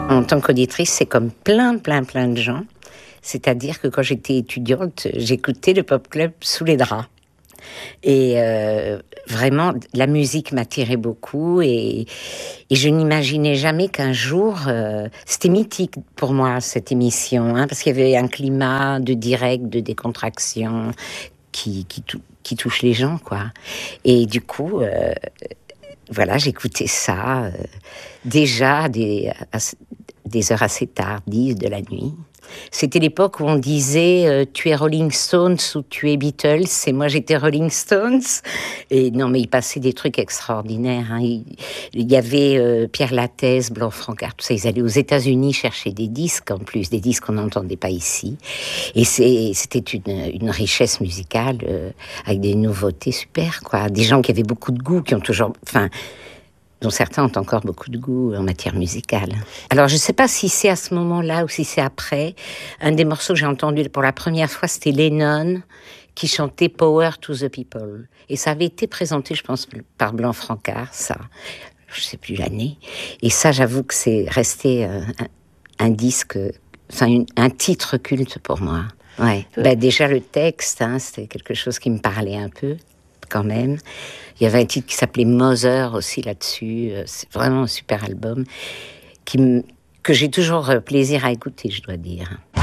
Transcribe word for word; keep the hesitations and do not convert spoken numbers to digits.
En tant qu'auditrice, c'est comme plein, plein, plein de gens. C'est-à-dire que quand j'étais étudiante, j'écoutais le Pop Club sous les draps. Et euh, vraiment, la musique m'attirait beaucoup et, et je n'imaginais jamais qu'un jour, euh, c'était mythique pour moi cette émission, hein, parce qu'il y avait un climat de direct, de décontraction qui, qui, tou- qui touche les gens, quoi. Et du coup, euh, voilà, j'écoutais ça euh, déjà à des, à des heures assez tardives de la nuit. C'était l'époque où on disait euh, tu es Rolling Stones ou tu es Beatles, et moi j'étais Rolling Stones. Et non, mais il passait des trucs extraordinaires. Hein. Il, il y avait euh, Pierre Lattès, Blanc-Francard, tout ça. Ils allaient aux États-Unis chercher des disques, en plus, des disques qu'on n'entendait pas ici. Et c'est, c'était une, une richesse musicale euh, avec des nouveautés super, quoi. Des gens qui avaient beaucoup de goût, qui ont toujours, enfin, dont certains ont encore beaucoup de goût en matière musicale. Alors, je ne sais pas si c'est à ce moment-là ou si c'est après. Un des morceaux que j'ai entendu pour la première fois, c'était Lennon qui chantait Power to the People. Et ça avait été présenté, je pense, par Blanc-Francard, ça. Je ne sais plus l'année. Et ça, j'avoue que c'est resté euh, un, un disque, enfin, une, un titre culte pour moi. Ouais. Bah, déjà, le texte, hein, c'était quelque chose qui me parlait un peu, quand même. Il y avait un titre qui s'appelait Mother aussi là-dessus. C'est vraiment un super album qui m... que j'ai toujours plaisir à écouter, je dois dire.